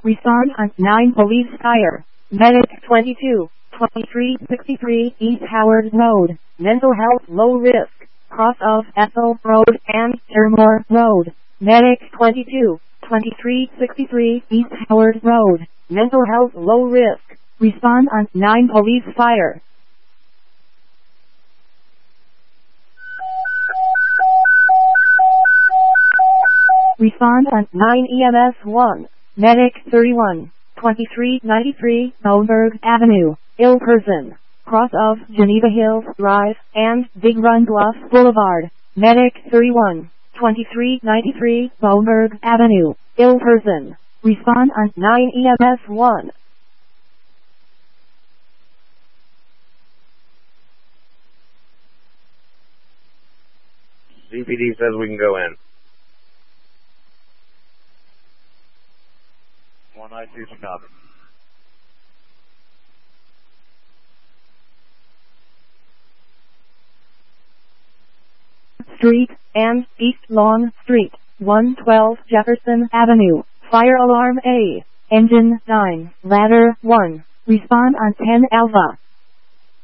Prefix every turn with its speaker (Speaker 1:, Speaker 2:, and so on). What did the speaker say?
Speaker 1: Respond on 9 police fire. Medic 22, 2363 East Howard Road, mental health low risk, cross of Ethel Road and Termore Road. Medic 22, 2363 East Howard Road, mental health low risk. Respond on 9 police fire. Respond on 9 EMS 1. Medic 31, 2393 Goldberg Avenue, ill person, cross of Geneva Hills Drive and Big Run Bluff Boulevard. Medic 31, 2393 Goldberg Avenue, ill person. Respond on 9 EMS 1.
Speaker 2: CPD says we can go in. 192 copy.
Speaker 1: Street and East Long Street, 112 Jefferson Avenue. Fire alarm A. Engine 9, ladder 1. Respond on 10 Alpha.